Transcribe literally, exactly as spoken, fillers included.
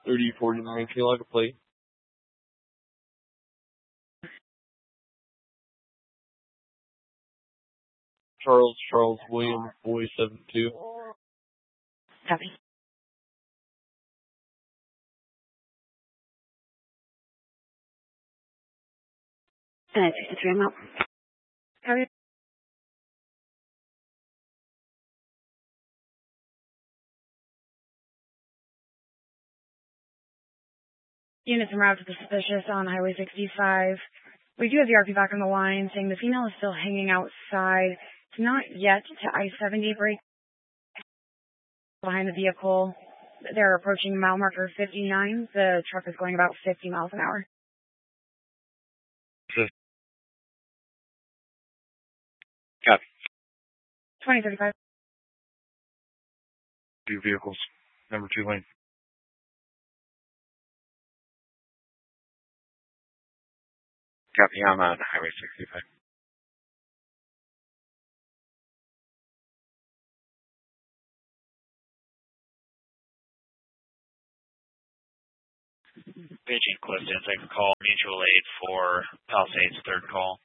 thirty forty-nine, can you log a plate? Charles, Charles, William, Boy, seven two. Copy. And it's sixty-three, I'm out. Copy. Units en route to the suspicious on Highway sixty-five. We do have the R P back on the line saying the female is still hanging outside. It's not yet to I seventy break behind the vehicle. They're approaching mile marker fifty-nine. The truck is going about fifty miles an hour. Copy. twenty thirty-five. Two vehicles. Number two lane. Copy, I'm on Highway sixty-five. Paging Clifton, second call, mutual aid for Palisades, third call.